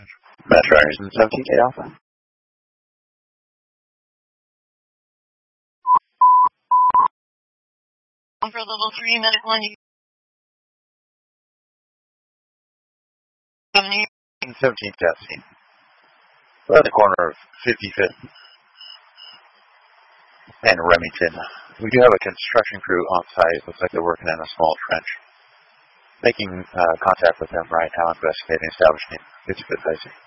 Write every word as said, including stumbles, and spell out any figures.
Metro Horizon seventeen K Alpha. For level three, medic one, seventeenth death scene. We're at the corner of fifty-fifth and Remington. We do have a construction crew on site. Looks like they're working in a small trench. Making uh, contact with them right now, investigating, establishing fifty-fifth basic.